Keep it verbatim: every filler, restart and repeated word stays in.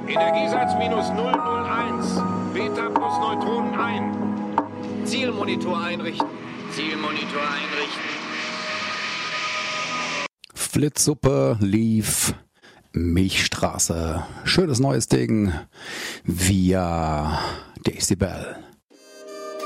Energiesatz minus null null eins. Beta plus Neutronen ein. Zielmonitor einrichten. Zielmonitor einrichten. Flitzsuppe lief Milchstraße. Schönes neues Ding via Decibel.